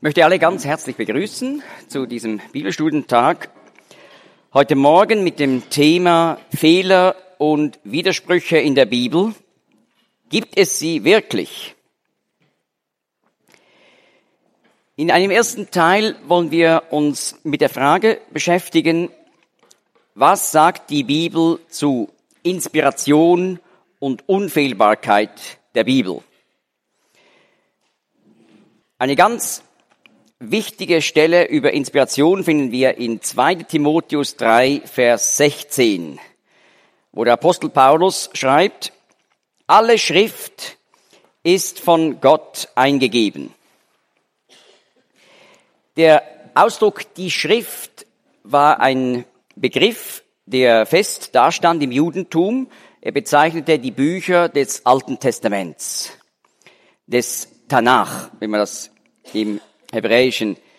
Ich möchte alle ganz herzlich begrüßen zu diesem Bibelstudientag. Heute Morgen mit dem Thema Fehler und Widersprüche in der Bibel. Gibt es sie wirklich? In einem ersten Teil wollen wir uns mit der Frage beschäftigen, was sagt die Bibel zu Inspiration und Unfehlbarkeit der Bibel? Eine ganz wichtige Stelle über Inspiration finden wir in 2. Timotheus 3, Vers 16, wo der Apostel Paulus schreibt, alle Schrift ist von Gott eingegeben. Der Ausdruck die Schrift war ein Begriff, der fest dastand im Judentum. Er bezeichnete die Bücher des Alten Testaments, des Tanach, wenn man das im Hebräischen